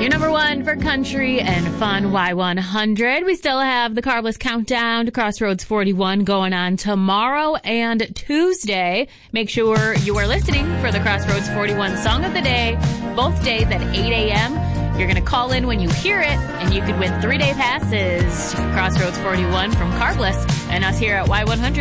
Your number one for country and fun Y100. We still have the Carbless Countdown to Crossroads 41 going on tomorrow and Tuesday. Make sure you are listening for the Crossroads 41 Song of the Day, both days at 8 a.m. You're going to call in when you hear it, and you could win 3-day passes to Crossroads 41 from Carbless and us here at Y100.